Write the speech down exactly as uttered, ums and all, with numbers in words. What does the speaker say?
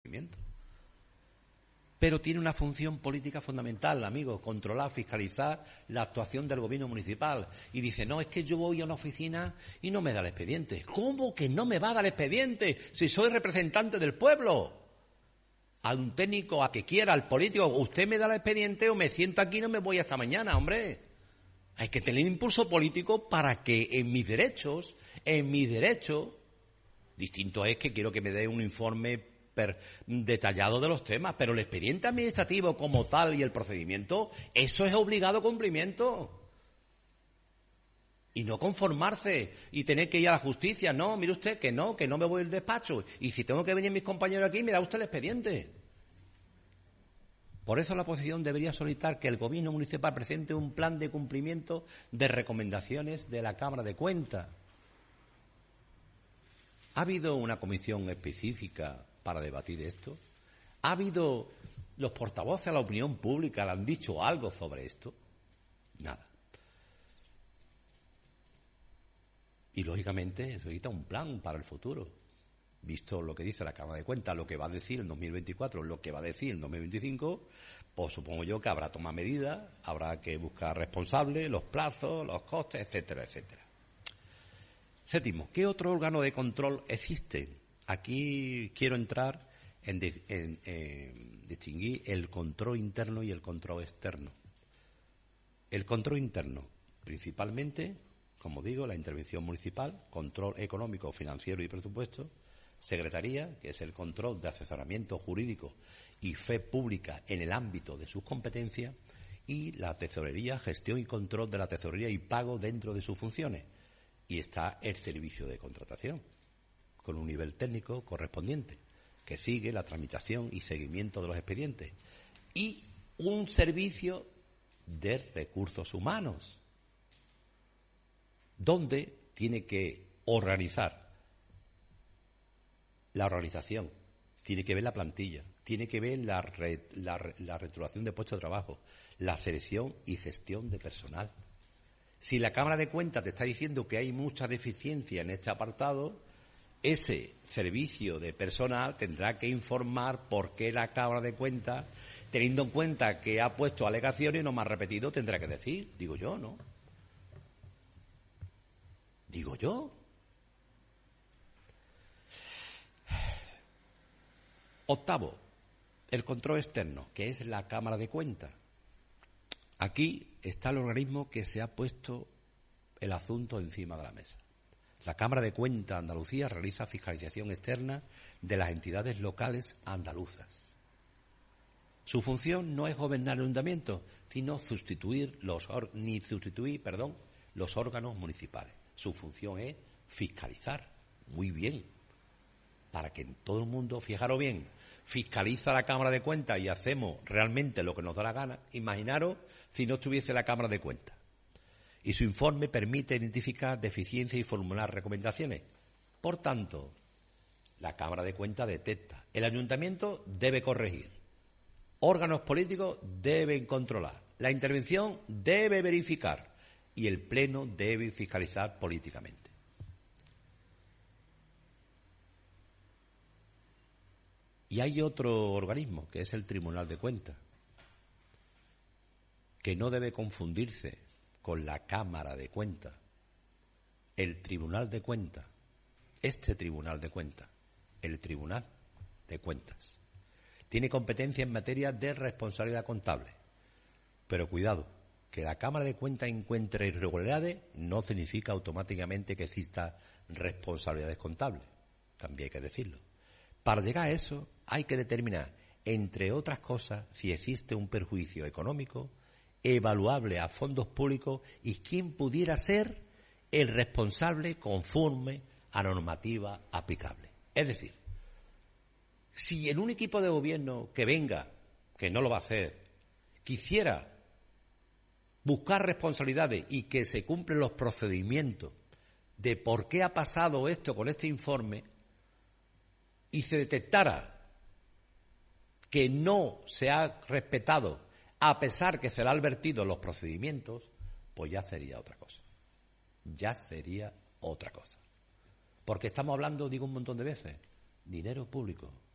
procedimiento. Pero tiene una función política fundamental, amigos, controlar, fiscalizar la actuación del gobierno municipal. Y dice, no, es que yo voy a una oficina y no me da el expediente. ¿Cómo que no me va a dar el expediente si soy representante del pueblo? A un técnico, a que quiera, al político, usted me da el expediente o me siento aquí y no me voy hasta mañana, hombre. Hay que tener impulso político para que en mis derechos, en mis derechos, distinto es que quiero que me dé un informe detallado de los temas, pero el expediente administrativo como tal y el procedimiento, eso es obligado cumplimiento. Y no conformarse y tener que ir a la justicia. No, mire usted, que no, que no me voy al despacho. Y si tengo que venir mis compañeros aquí, me da usted el expediente. Por eso la oposición debería solicitar que el gobierno municipal presente un plan de cumplimiento de recomendaciones de la Cámara de Cuentas. ¿Ha habido una comisión específica para debatir esto? ¿Ha habido los portavoces a la opinión pública, le han dicho algo sobre esto? Nada. Y lógicamente eso necesita un plan para el futuro. Visto lo que dice la Cámara de Cuentas, lo que va a decir en dos mil veinticuatro, lo que va a decir en dos mil veinticinco, pues supongo yo que habrá tomado medidas, habrá que buscar responsables, los plazos, los costes, etcétera, etcétera. Séptimo, ¿qué otro órgano de control existe? Aquí quiero entrar en, de, en, en distinguir el control interno y el control externo. El control interno, principalmente, como digo, la intervención municipal, control económico, financiero y presupuesto, secretaría, que es el control de asesoramiento jurídico y fe pública en el ámbito de sus competencias, y la tesorería, gestión y control de la tesorería y pago dentro de sus funciones. Y está el servicio de contratación, con un nivel técnico correspondiente, que sigue la tramitación y seguimiento de los expedientes. Y un servicio de recursos humanos, donde tiene que organizar la organización, tiene que ver la plantilla, tiene que ver la, re, la, la reestructuración de puestos de trabajo, la selección y gestión de personal. Si la Cámara de Cuentas te está diciendo que hay mucha deficiencia en este apartado, ese servicio de personal tendrá que informar por qué la Cámara de Cuentas, teniendo en cuenta que ha puesto alegaciones y no me ha repetido, tendrá que decir, digo yo, ¿no? Digo yo. Octavo, el control externo, que es la Cámara de Cuentas. Aquí está el organismo que se ha puesto el asunto encima de la mesa. La Cámara de Cuentas de Andalucía realiza fiscalización externa de las entidades locales andaluzas. Su función no es gobernar el ayuntamiento, sino sustituir los ni sustituir, perdón, los órganos municipales. Su función es fiscalizar. Muy bien. Para que todo el mundo, fijaros bien, fiscaliza la Cámara de Cuentas y hacemos realmente lo que nos da la gana. Imaginaros si no estuviese la Cámara de Cuentas. Y su informe permite identificar deficiencias y formular recomendaciones. Por tanto, la Cámara de Cuentas detecta. El ayuntamiento debe corregir. Órganos políticos deben controlar. La intervención debe verificar. Y el Pleno debe fiscalizar políticamente. Y hay otro organismo, que es el Tribunal de Cuentas, que no debe confundirse con la Cámara de Cuentas. El Tribunal de Cuentas, este Tribunal de Cuentas, el Tribunal de Cuentas, tiene competencia en materia de responsabilidad contable. Pero cuidado, que la Cámara de Cuentas encuentre irregularidades no significa automáticamente que exista responsabilidades contables. También hay que decirlo. Para llegar a eso hay que determinar, entre otras cosas, si existe un perjuicio económico evaluable a fondos públicos y quién pudiera ser el responsable conforme a normativa aplicable. Es decir, si en un equipo de gobierno que venga, que no lo va a hacer, quisiera buscar responsabilidades y que se cumplen los procedimientos de por qué ha pasado esto con este informe, y se detectara que no se ha respetado, a pesar que se le ha advertido los procedimientos, pues ya sería otra cosa. Ya sería otra cosa. Porque estamos hablando, digo un montón de veces, dinero público.